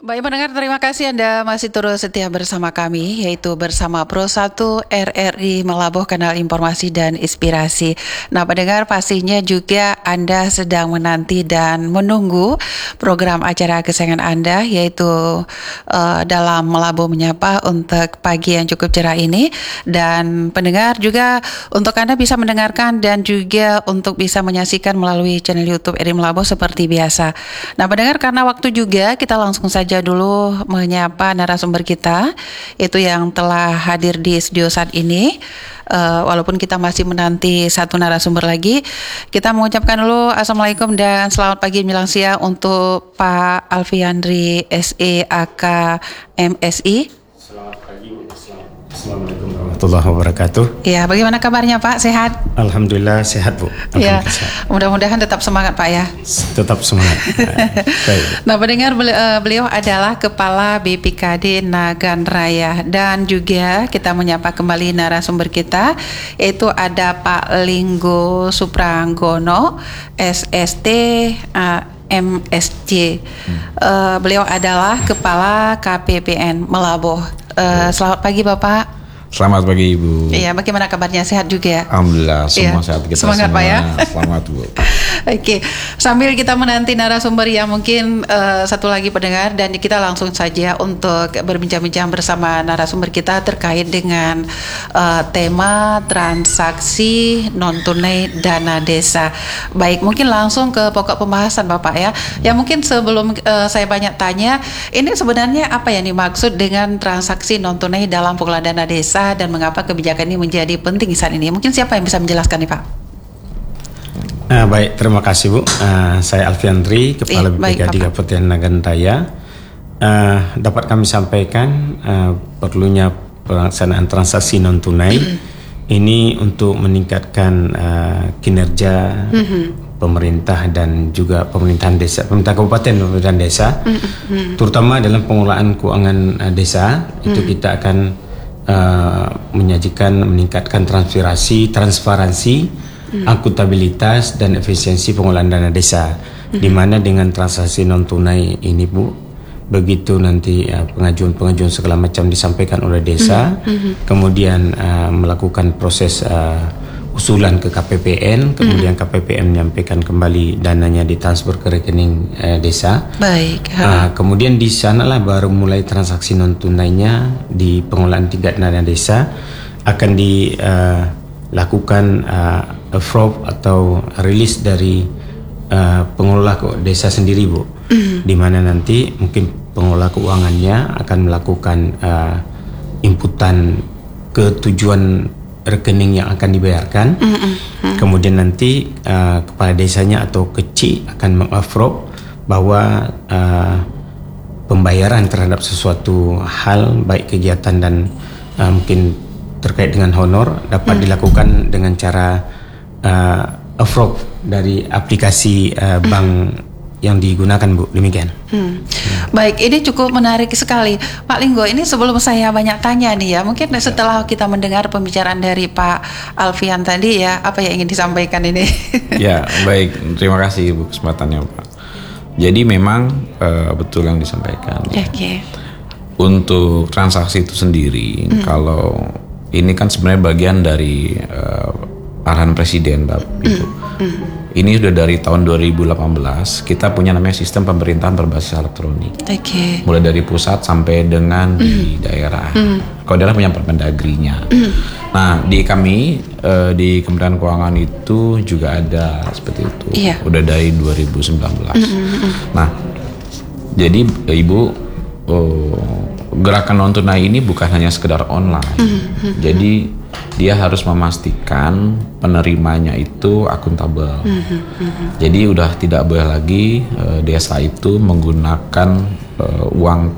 Baik pendengar, terima kasih Anda masih terus setia bersama kami, yaitu bersama Pro1 RRI Melabuh, kanal informasi dan inspirasi. Nah pendengar, pastinya juga Anda sedang menanti dan menunggu program acara kesayangan Anda, yaitu dalam Melabuh Menyapa untuk pagi yang cukup cerah ini. Dan pendengar juga untuk Anda bisa mendengarkan dan juga untuk bisa menyaksikan melalui channel YouTube RRI Melabuh seperti biasa. Nah pendengar, karena waktu juga kita langsung saja dulu menyapa narasumber kita itu yang telah hadir di studio saat ini. Walaupun kita masih menanti satu narasumber lagi, kita mengucapkan dulu Assalamualaikum dan selamat pagi menjelang siang untuk Pak Alfiandri SE AK MSI. Selamat pagi, Assalamualaikum warahmatullahi wabarakatuh. Ya, bagaimana kabarnya Pak? Sehat? Alhamdulillah sehat Bu. Ya, mudah-mudahan tetap semangat Pak ya. Tetap semangat. Nah, pendengar, beliau adalah Kepala BPKD Nagan Raya, dan juga kita menyapa kembali narasumber kita, yaitu ada Pak Linggo Supranggono, SST MSJ. Beliau adalah Kepala KPPN Melabuh. Selamat pagi Bapak. Selamat pagi Ibu. Iya, bagaimana kabarnya? Sehat juga? Alhamdulillah, semua sehat, kita semangat semua. Pak ya. Selamat Bu. Oke, sambil kita menanti narasumber yang mungkin satu lagi pendengar, dan kita langsung saja untuk berbincang-bincang bersama narasumber kita terkait dengan tema transaksi non tunai dana desa. Baik, mungkin langsung ke pokok pembahasan Bapak ya. Ya mungkin sebelum saya banyak tanya, ini sebenarnya apa yang dimaksud dengan transaksi non tunai dalam pengelolaan dana desa dan mengapa kebijakan ini menjadi penting saat ini? Mungkin siapa yang bisa menjelaskan nih Pak? Baik, terima kasih Bu. Saya Alfiandri, Kepala BPKD Kabupaten Nagan Raya. Dapat kami sampaikan perlunya pelaksanaan transaksi non tunai ini untuk meningkatkan kinerja pemerintah dan juga pemerintahan desa, pemerintah kabupaten, pemerintahan desa, terutama dalam pengelolaan keuangan desa. Itu kita akan meningkatkan transparansi, akuntabilitas dan efisiensi pengelolaan dana desa. Di mana dengan transaksi non tunai ini Bu, begitu nanti pengajuan segala macam disampaikan oleh desa, kemudian melakukan proses usulan ke KPPN, kemudian KPPN menyampaikan kembali dananya ditransfer ke rekening desa. Baik. Kemudian di sanalah baru mulai transaksi non tunainya di pengelolaan tingkat dana desa akan dilakukan approve atau rilis dari pengelola desa sendiri Bu. Di mana nanti mungkin pengelola keuangannya akan melakukan inputan ke tujuan rekening yang akan dibayarkan. Kemudian nanti kepala desanya atau kecil akan meng-approve bahwa pembayaran terhadap sesuatu hal, baik kegiatan dan mungkin terkait dengan honor, dapat dilakukan dengan cara approve dari aplikasi bank yang digunakan Bu, demikian. Baik, ini cukup menarik sekali Pak Linggo. Ini sebelum saya banyak tanya nih ya, mungkin setelah kita mendengar pembicaraan dari Pak Alfian tadi ya, apa yang ingin disampaikan ini? Ya baik, terima kasih Bu kesempatannya Pak. Jadi memang betul yang disampaikan. Okay. Untuk transaksi itu sendiri, kalau ini kan sebenarnya bagian dari arahan Presiden Bapak Ibu. Ini sudah dari tahun 2018 kita punya namanya sistem pemerintahan berbasis elektronik. Mulai dari pusat sampai dengan di daerah. Kalau daerah punya Permendagrinya. Nah di kami di Kementerian Keuangan itu juga ada seperti itu. Udah dari 2019. Nah jadi Ibu, gerakan non tunai ini bukan hanya sekedar online. Jadi dia harus memastikan penerimanya itu akuntabel. Jadi udah tidak boleh lagi desa itu menggunakan uang